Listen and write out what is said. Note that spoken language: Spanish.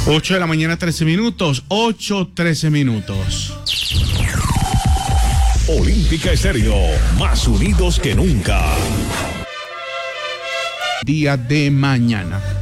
8 de la mañana, 13 minutos. 8:13 minutos. Olímpica Estéreo, más unidos que nunca. Día de mañana.